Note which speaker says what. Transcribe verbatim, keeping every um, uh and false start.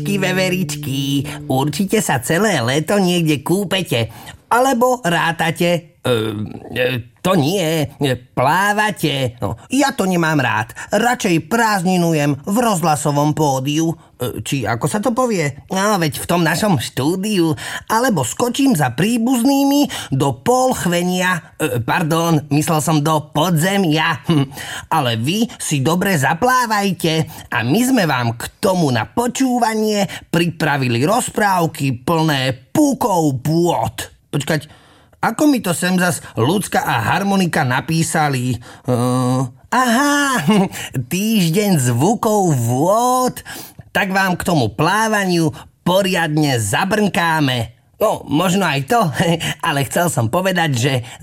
Speaker 1: Veveričky, určite sa celé leto niekde kúpete. Alebo rátate. E, e, to nie, plávate. No, ja to nemám rád. Radšej prázdninujem v rozhlasovom pódiu. E, či ako sa to povie? No, veď v tom našom štúdiu. Alebo skočím za príbuznými do polchvenia. E, pardon, myslel som do podzemia. Hm. Ale vy si dobre zaplávajte a my sme vám k tomu na počúvanie pripravili rozprávky plné púkov pôd. Počkať, ako mi to sem zas Ľudská a Harmonika napísali? Uh, aha, týždeň zvukov vôd. Tak vám k tomu plávaniu poriadne zabrnkáme. No, možno aj to, ale chcel som povedať, že